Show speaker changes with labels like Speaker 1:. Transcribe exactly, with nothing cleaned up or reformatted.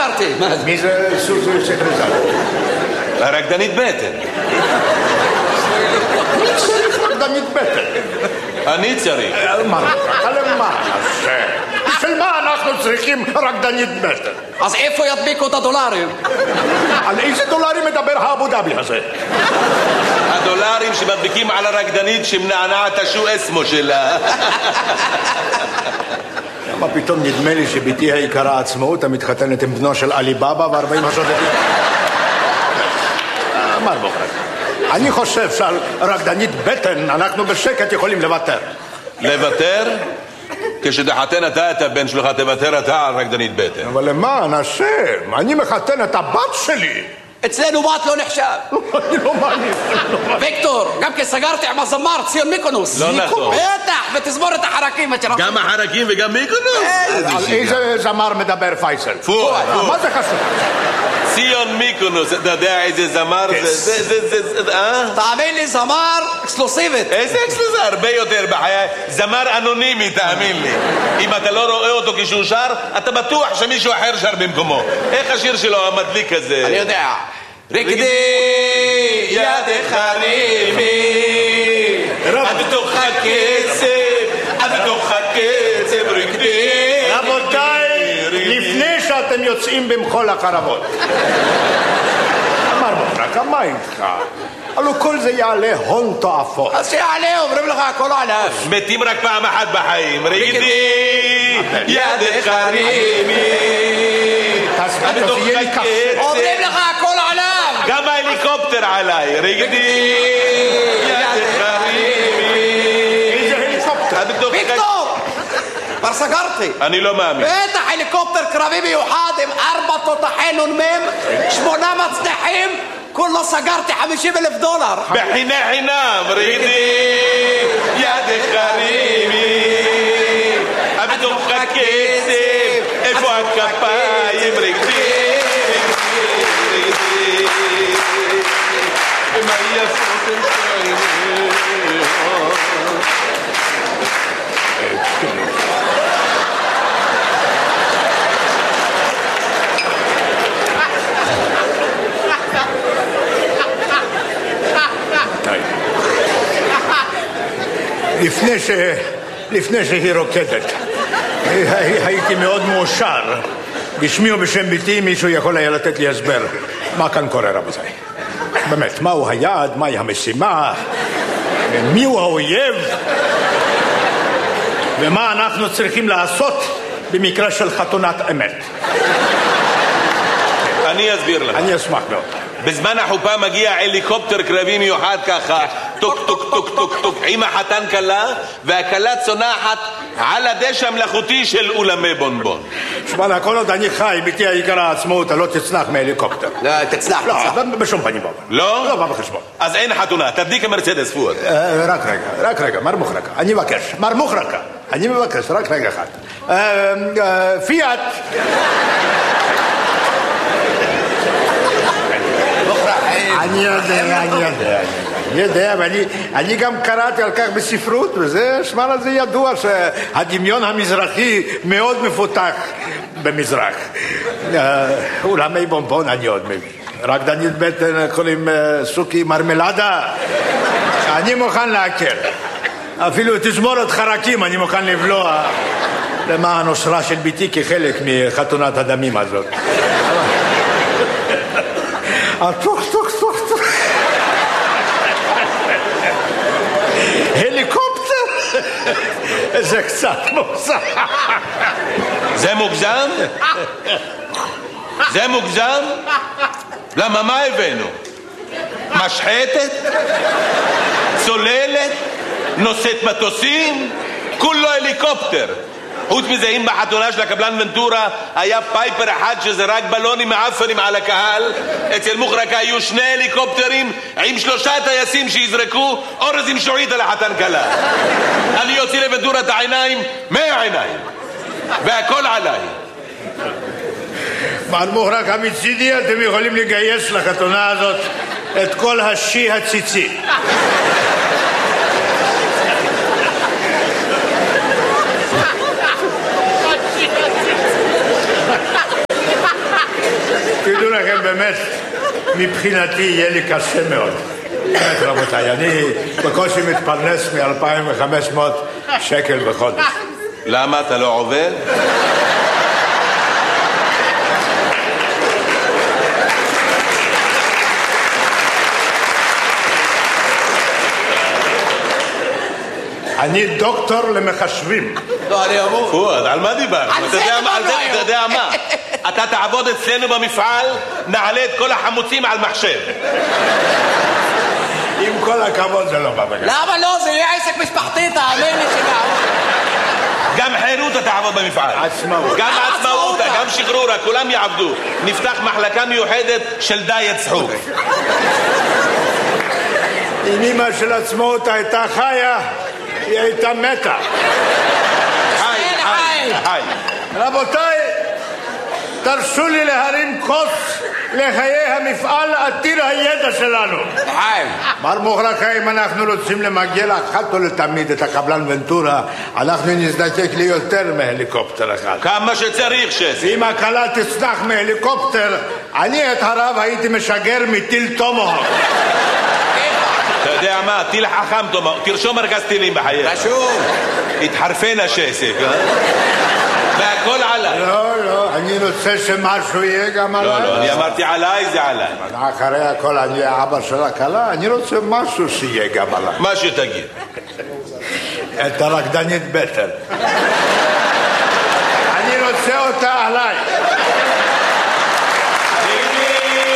Speaker 1: סגרתי.
Speaker 2: מי זה סוזי סקרטר?
Speaker 3: הרקדנית בטן.
Speaker 2: מי צריך רקדנית בטן?
Speaker 3: אני צריך.
Speaker 2: מה? למה? בשביל מה אנחנו צריכים רקדנית בטן?
Speaker 1: אז איפה ידביקו את הדולרים?
Speaker 2: על איזה דולרים מדבר האבו דאבי הזה?
Speaker 3: הדולרים שמדביקים על הרקדנית שמנענעת השו אסמו שלה.
Speaker 2: למה פתאום נדמה לי שביתי היקרה עצמאות המתחתנת עם בנו של עלי בבא וארבעים השודדים? מה בוחר? אני חושב שעל רקדנית בטן אנחנו בשקט יכולים לוותר.
Speaker 3: לוותר? כשתחתן אתה את הבן שלך תוותר אתה על רקדנית בטן.
Speaker 2: אבל למען השם, אני מחתן את הבת שלי.
Speaker 1: אצלנו בת לא נחשב.
Speaker 2: אני לא מאמין.
Speaker 1: ויקטור, גם כי סגרתי עם הזמר ציון מיקונוס.
Speaker 3: לא נכון.
Speaker 1: בטח, ותזמורת החרקים.
Speaker 3: גם החרקים וגם מיקונוס?
Speaker 2: על איזה זמר מדבר פייסל?
Speaker 3: פואד.
Speaker 2: מה זה חשוב?
Speaker 3: ציון מיקונוס, אתה יודע איזה זמר זה? זה, אה?
Speaker 1: תאמין לי, זמר אקסקלוסיבית.
Speaker 3: איזה אקסקלוסיבית? הרבה יותר בחיי. זמר אנונימי, תאמין לי. אם אתה לא רואה אותו כשהוא שר, אתה בטוח שמישהו אחר שר במקומו. איך השיר שלו המדליק הזה?
Speaker 1: אני יודע. רקדי ידך רימי עד תוך הקצב, עד תוך הקצב רקדי.
Speaker 2: רבותיי, לפני שאתם יוצאים במחול החרבות, אמר מוחרק, מה איתך? הלוא כל זה יעלה הון תועפות.
Speaker 1: אז שיעלה, אומרים לך הכל עליו.
Speaker 3: מתים רק פעם אחת בחיים. רקדי ידך רימי עד תוך הקצב.
Speaker 1: אומרים לך הכל עליו.
Speaker 3: גם ההליקופטר עליי. רקדי ידך רימי.
Speaker 2: איזה הליקופטר?
Speaker 1: ויקטור! כבר סגרתי.
Speaker 3: אני לא מאמין.
Speaker 1: בטח הליקופטר קרבי מיוחד עם ארבע תותחי נ"מ, שמונה מצנחים, כולו סגרתי חמישים אלף דולר.
Speaker 3: בחינה חינם. רקדי ידך רימי עד תוך הקצב. איפה הכפיים? רקדי מה יפות הם שואלים?
Speaker 2: לפני ש... לפני שהיא רוקדת הייתי מאוד מאושר. בשמי ובשם ביתי מישהו יכול היה לתת לי הסבר מה כאן קורה, רבותיי. באמת, מהו היעד, מהי המשימה, מיהו האויב, ומה אנחנו צריכים לעשות במקרה של חתונת אמת.
Speaker 3: אני אסביר לך.
Speaker 2: אני אשמח מאוד.
Speaker 3: בזמן החופה מגיע הליקופטר קרבי מיוחד ככה, טוק טוק טוק טוק טוק עם החתן קלה, והקלה צונחת על הדשא המלאכותי של אולמי בונבון.
Speaker 2: שמע, כל עוד אני חי, ביתי היקרה עצמאות, לא תצנח מהליקופטר.
Speaker 1: לא, תצלח,
Speaker 2: לא,
Speaker 1: תצלח.
Speaker 2: בשום פנים בא.
Speaker 3: לא?
Speaker 2: לא בא בחשבון.
Speaker 3: אז אין חתונה, תדליק המרצדס פואד.
Speaker 2: רק רגע, רק רגע, מר מוחרקה, אני מבקש, מר מוחרקה, אני מבקש, רק רגע אחד. פיאט. אני יודע, אני יודע, אני יודע, ואני גם קראתי על כך בספרות, וזה, שמע לזה ידוע שהדמיון המזרחי מאוד מפותח במזרח. אולמי בונבון אני עוד מבין. רקדנית בטן קוראים סוכי מרמלדה, אני מוכן להקל. אפילו תזמורת חרקים אני מוכן לבלוע למען אושרה של ביתי כחלק מחתונת הדמים הזאת. טוק טוק טוק טוק הליקופטר זה קצת מוגזם.
Speaker 3: זה מוגזם? זה מוגזם? למה מה הבאנו? משחטת? צוללת? נושאת מטוסים? כולו הליקופטר. חוץ מזה, אם בחתונה של הקבלן ונטורה היה פייפר אחד שזה רק בלונים מעפנים על הקהל, אצל מוחרקה היו שני הליקופטרים עם שלושה טייסים שיזרקו אורז עם שועית על החתן קלה. אני יוציא לוונטורה את העיניים, מאה עיניים, והכל עליי.
Speaker 2: מר מוחרקה, מצידי אתם יכולים לגייס לחתונה הזאת את כל השי הציצי. שבאמת מבחינתי יהיה לי קשה מאוד. באמת רבותיי, אני בקושי מתפרנס מ-אלפיים וחמש מאות שקל בחודש.
Speaker 3: למה אתה לא עובד?
Speaker 2: אני דוקטור למחשבים.
Speaker 1: לא, אני אמור.
Speaker 3: פואד, על מה דיברנו?
Speaker 1: על
Speaker 3: אתה
Speaker 1: זה
Speaker 3: יודע מה- על
Speaker 1: דיברנו
Speaker 3: זה- אתה יודע מה? אתה תעבוד אצלנו במפעל, נעלה את כל החמוצים על מחשב.
Speaker 2: עם כל הכבוד זה לא בא בגלל.
Speaker 1: למה לא? זה יהיה עסק משפחתי, תאמין לי שגם.
Speaker 3: גם חירותה תעבוד במפעל.
Speaker 2: עצמאות.
Speaker 3: גם עצמאותה,
Speaker 1: עצמאותה.
Speaker 3: גם שחרורה, כולם יעבדו. נפתח מחלקה מיוחדת של דיאט צחוק.
Speaker 2: אם אמא של עצמאות הייתה חיה, היא הייתה מתה.
Speaker 3: חי, חי, חי.
Speaker 2: רבותיי, תרשו לי להרים כוס לחיי המפעל עתיר הידע שלנו.
Speaker 1: חיים.
Speaker 2: מר מוחרקה, אם אנחנו רוצים למגל אחת ולתמיד את הקבלן ונטורה, אנחנו נזדקק ליותר מהליקופטר אחד.
Speaker 3: כמה שצריך, שסי.
Speaker 2: אם הכלה תצנח מהליקופטר, אני את הרב הייתי משגר מטיל תומהוק.
Speaker 3: אתה יודע מה? טיל חכם, תאמר. תרשום ארגז טילים בחייך.
Speaker 1: רשום.
Speaker 3: התחרפן השסק, אה? והכל עליי.
Speaker 2: לא, לא, אני רוצה שמשהו יהיה גם עליי.
Speaker 3: לא, לא, אני אמרתי עליי, זה עליי.
Speaker 2: אחרי הכל אני האבא של הכלה, אני רוצה משהו שיהיה גם עליי.
Speaker 3: מה שתגיד.
Speaker 2: את הרקדנית בטן. אני רוצה אותה עליי.